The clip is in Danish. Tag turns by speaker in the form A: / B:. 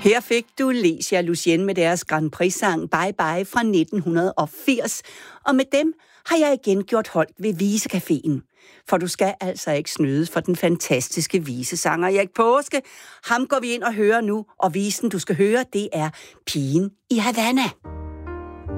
A: Her fik du Lecia Lucienne med deres Grand Prix-sang Bye Bye fra 1980. Og med dem har jeg igen gjort holdt ved Visecaféen. For du skal altså ikke snydes for den fantastiske visesanger Erik Paaske. Ham går vi ind og hører nu, og visen du skal høre, det er Pigen i Havana.